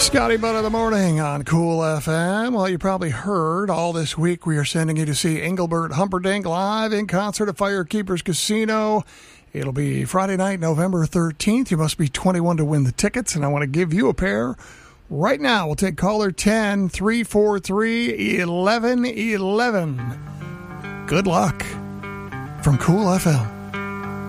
Scotty Butt of the Morning on Cool FM. Well, you probably heard all this week we are sending you to see Engelbert Humperdinck live in concert at Firekeepers Casino. It'll be Friday night, November 13th. You must be 21 to win the tickets, and I want to give you a pair right now. We'll take caller 10-343-1111. Good luck from Cool FM.